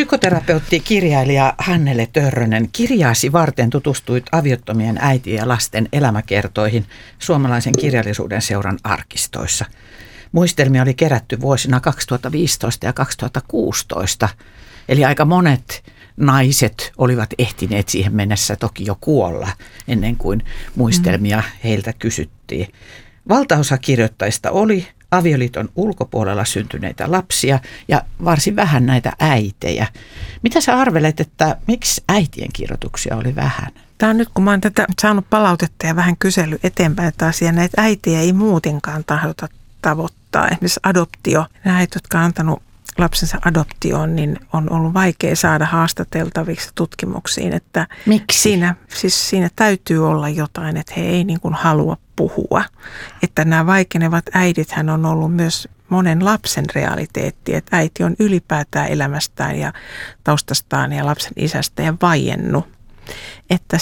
Psykoterapeutti, kirjailija Hannele Törrönen, kirjaasi varten tutustuit aviottomien äitien ja lasten elämäkertoihin Suomalaisen kirjallisuuden seuran arkistoissa. Muistelmia oli kerätty vuosina 2015 ja 2016, eli aika monet naiset olivat ehtineet siihen mennessä toki jo kuolla ennen kuin muistelmia heiltä kysyttiin. Valtaosa kirjoittajista oli avioliiton ulkopuolella syntyneitä lapsia ja varsin vähän näitä äitejä. Mitä sä arvelet, että miksi äitien kirjoituksia oli vähän? Tämä on nyt, kun mä oon tätä saanut palautetta ja vähän kysely eteenpäin taas, ja näitä äitiä ei muutenkaan tahdota tavoittaa. Esimerkiksi adoptio. Nämä äidit, jotka on antanut lapsensa adoptioon, niin on ollut vaikea saada haastateltaviksi tutkimuksiin. Että miksi? Siinä täytyy olla jotain, että he ei niin kuin halua puhua. Että nämä vaikenevat äidithän on ollut myös monen lapsen realiteetti, että äiti on ylipäätään elämästään ja taustastaan ja lapsen isästä ja vaiennut. Että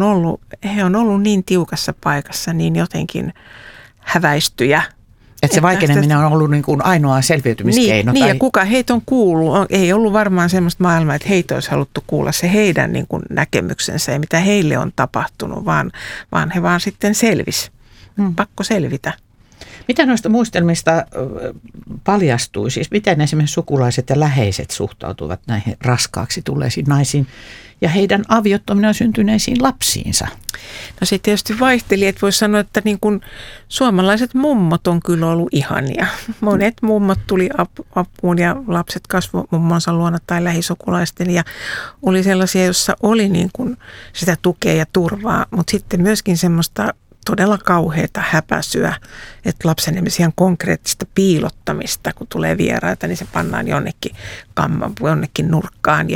he on ollut niin tiukassa paikassa, niin jotenkin häväistyjä. Että se vaikeneminen on ollut niin kuin ainoa selviytymiskeino. Niin, ja kuka heitä on kuullut. Ei ollut varmaan semmoista maailmaa, että heitä olisi haluttu kuulla se heidän niin kuin näkemyksensä ja mitä heille on tapahtunut, vaan he vaan sitten selvisi. Pakko selvitä. Mitä noista muistelmista paljastui? Siis miten esimerkiksi sukulaiset ja läheiset suhtautuvat näihin raskaaksi tulleisiin naisiin ja heidän aviottomina syntyneisiin lapsiinsa? No se tietysti vaihteli, että voisi sanoa, että niin kuin suomalaiset mummot on kyllä ollut ihania. Monet mummot tuli apuun ja lapset kasvoi mummonsa luona tai lähisukulaisten ja oli sellaisia, joissa oli niin kuin sitä tukea ja turvaa, mutta sitten myöskin semmoista todella kauheata häpäisyä, että lapsen ihan konkreettista piilottamista, kun tulee vieraita, niin se pannaan jonnekin nurkkaan.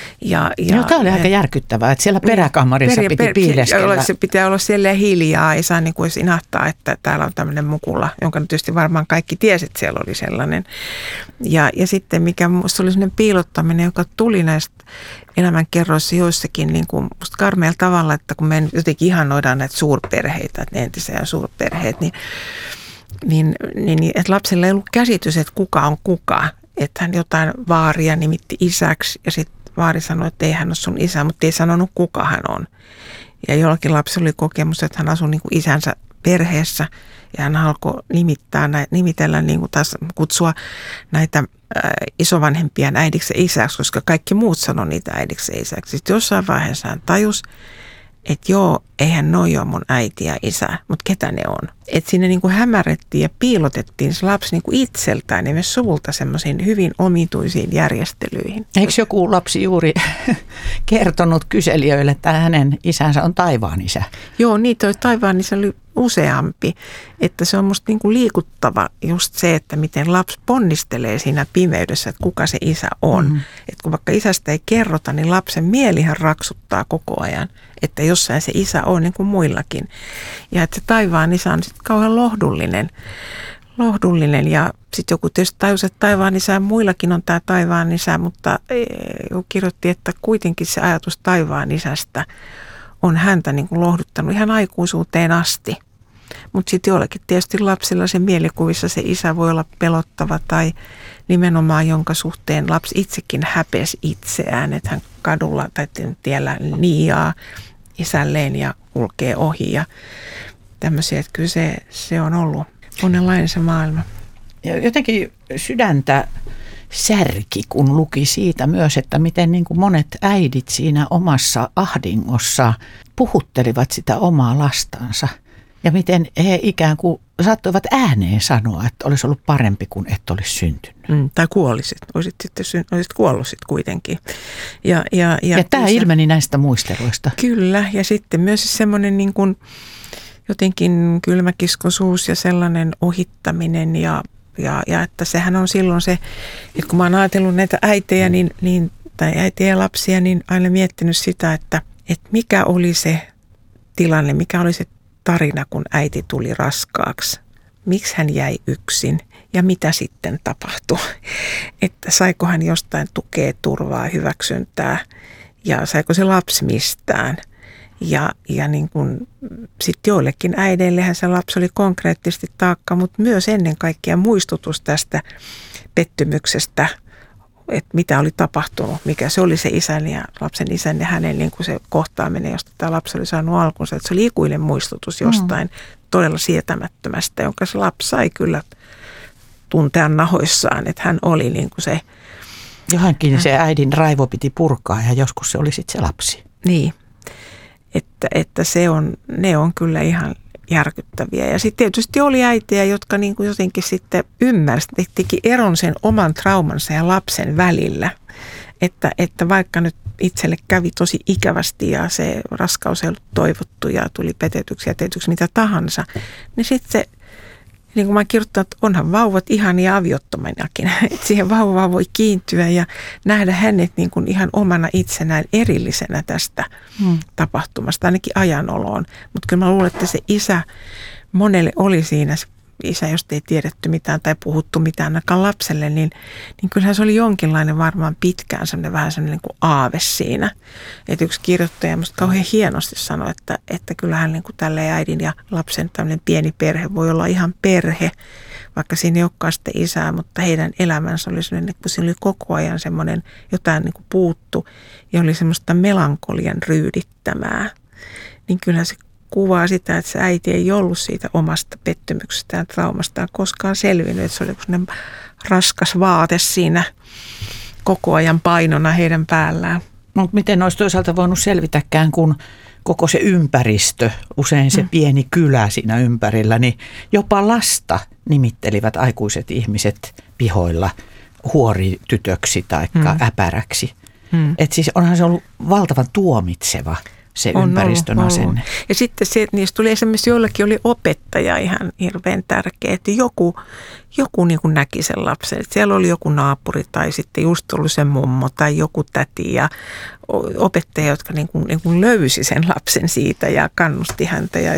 Tämä oli aika järkyttävää, että siellä peräkammarissa piti piileskellä. Se pitää olla siellä hiljaa, ei saa niin kuin inahtaa, että täällä on tämmöinen mukula, jonka tietysti varmaan kaikki tiesi, että siellä oli sellainen. Ja sitten mikä minusta oli sellainen piilottaminen, joka tuli näistä elämänkerroissa joissakin niin kuin musta karmealla tavalla, että kun me jotenkin ihannoidaan näitä suurperheitä, että ne entisiä suurperheet, niin että lapsella ei ollut käsitys, että kuka on kuka. Että hän jotain vaaria nimitti isäksi ja sitten vaari sanoi, että ei hän ole sun isä, mutta ei sanonut kuka hän on. Ja jollakin lapsella oli kokemus, että hän asui niin kuin isänsä perheessä ja hän alkoi nimitellä niin kuin taas kutsua näitä isovanhempiaan äidiksi ja isäksi, koska kaikki muut sanoi niitä äidiksi ja isäksi. Sitten jossain vaiheessa hän tajusi, että joo, eihän noi ole mun äiti ja isä, mutta ketä ne on. Että siinä niin kuin hämärrettiin ja piilotettiin se lapsi niin kuin itseltään ja myös suvulta semmoisiin hyvin omituisiin järjestelyihin. Eikö joku lapsi juuri kertonut kyselijöille, että hänen isänsä on taivaan isä? Joo, niitä taivaan isä oli useampi. Että se on musta niin kuin liikuttava just se, että miten lapsi ponnistelee siinä pimeydessä, että kuka se isä on. Mm-hmm. Että kun vaikka isästä ei kerrota, niin lapsen mielihän raksuttaa koko ajan, että jossain se isä on niin kuin muillakin. Ja että se taivaan isä on sitten kauhean lohdullinen ja sitten joku tietysti tajusi, että taivaan isä muillakin on tämä taivaan isä, mutta kirjoitti, että kuitenkin se ajatus taivaan isästä on häntä niin kuin lohduttanut ihan aikuisuuteen asti. Mutta sitten jollakin tietysti lapsilla se mielikuvissa se isä voi olla pelottava tai nimenomaan jonka suhteen lapsi itsekin häpesi itseään, että hän kadulla tai tiellä niiaa isälleen ja kulkee ohi ja tämmöisiä, että kyllä se on ollut monenlainen se maailma. Ja jotenkin sydäntä särki, kun luki siitä myös, että miten niin kuin monet äidit siinä omassa ahdingossa puhuttelivat sitä omaa lastansa. Ja miten he ikään kuin saattoivat ääneen sanoa, että olisi ollut parempi kuin et olisi syntynyt. Tai kuolisit. Olisit kuollut sitten kuitenkin. Ja tämä ilmeni näistä muisteluista. Kyllä. Ja sitten myös semmoinen niin kuin jotenkin kylmäkiskoisuus ja sellainen ohittaminen ja että sehän on silloin se, että kun mä oon ajatellut näitä äitejä tai äitiä ja lapsia, niin aina miettinyt sitä, että mikä oli se tilanne, mikä oli se tarina, kun äiti tuli raskaaksi. Miksi hän jäi yksin ja mitä sitten tapahtui? Että saiko hän jostain tukea, turvaa, hyväksyntää ja saiko se lapsi mistään? Ja niin kuin sitten joillekin äideillehän se lapsi oli konkreettisesti taakka, mutta myös ennen kaikkea muistutus tästä pettymyksestä että mitä oli tapahtunut, mikä se oli se isän ja lapsen isän ja hänen niin kuin se kohtaaminen, josta tämä lapsi oli saanut alkunsa. Että se oli ikuinen muistutus jostain todella sietämättömästä, jonka se lapsi sai kyllä tuntea nahoissaan, että hän oli niin kuin se. Johonkin se äidin raivo piti purkaa ja joskus se oli sitten se lapsi. Niin, että ne on kyllä ihan järkyttäviä. Ja sitten tietysti oli äitejä, jotka niin kuin jotenkin sitten ymmärsivät, teki eron sen oman traumansa ja lapsen välillä. Että vaikka nyt itselle kävi tosi ikävästi ja se raskaus ei ollut toivottu ja tuli petetyksi ja tehtyksi mitä tahansa, niin sitten se, niin kuin mä oon kirjoittanut, että onhan vauvat ihania aviottomanakin. Että siihen vauvaan voi kiintyä ja nähdä hänet niin kuin ihan omana itsenään erillisenä tästä tapahtumasta, ainakin ajanoloon. Mutta kyllä mä luulen, että se isä monelle oli siinä, se isä, josta ei tiedetty mitään tai puhuttu mitään ainakaan lapselle, niin kyllähän se oli jonkinlainen varmaan pitkään vähän sellainen niin kuin aave siinä. Että yksi kirjoittaja musta kauhean hienosti sanoi, että kyllähän niin kuin tälle äidin ja lapsen tämmöinen pieni perhe voi olla ihan perhe, vaikka siinä ei olekaan sitten isää, mutta heidän elämänsä oli sellainen, kun siinä oli koko ajan semmoinen jotain niin kuin puuttu ja oli semmoista melankolian ryydittämää. Niin kyllähän se kuvaa sitä, että se äiti ei ollut siitä omasta pettymyksestään, traumastaan koskaan selvinnyt. Että se oli sellainen raskas vaate siinä koko ajan painona heidän päällään. No, miten olisi toisaalta voinut selvitäkään, kun koko se ympäristö, usein se pieni kylä siinä ympärillä, niin jopa lasta nimittelivät aikuiset ihmiset pihoilla huoritytöksi tai äpäräksi. Että siis onhan se ollut valtavan tuomitseva se ympäristön asenne. Ja sitten se, että niistä tuli esimerkiksi joillakin oli opettaja ihan hirveän tärkeä, että joku niin kuin näki sen lapsen. Että siellä oli joku naapuri tai sitten just ollut se mummo tai joku täti ja opettaja, jotka niin kuin löysi sen lapsen siitä ja kannusti häntä. Ja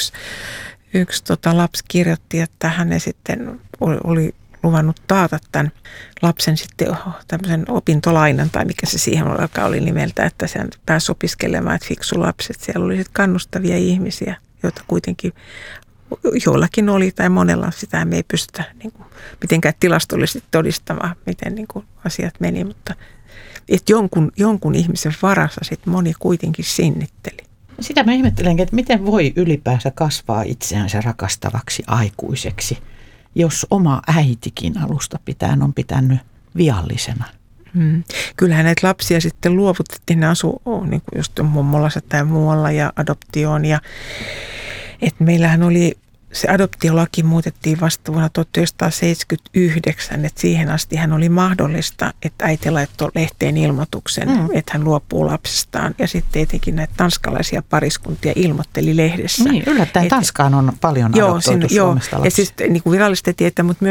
yksi lapsi kirjoitti, että hänen sitten oli luvannut taata tämän lapsen sitten tämmöisen opintolainan tai mikä se siihen oli nimeltä, että sen pääsi opiskelemaan, että fiksu lapset. Siellä oli sitten kannustavia ihmisiä, joita kuitenkin joillakin oli tai monella sitä me ei pystytä niin kuin, mitenkään tilastollisesti todistamaan, miten niin kuin asiat meni, mutta että jonkun ihmisen varassa sitten moni kuitenkin sinnitteli. Sitä mä ihmettelenkin, että miten voi ylipäänsä kasvaa itseänsä rakastavaksi aikuiseksi, jos oma äitikin alusta pitäen on pitänyt viallisena. Kyllähän näitä lapsia sitten luovutettiin, ne asuu niin kuin just mummolassa tai muualla ja adoptioon. Ja, että meillähän oli, se adoptiolaki muutettiin vasta vuonna 1979, että siihen asti hän oli mahdollista, että äiti laittoi lehteen ilmoituksen, että hän luopuu lapsestaan. Ja sitten tietenkin näitä tanskalaisia pariskuntia ilmoitteli lehdessä. Niin, yllättäen Tanskaan on paljon adoptoitu Suomesta lapsia. Ja siis niin kuin virallista tietää, mutta myös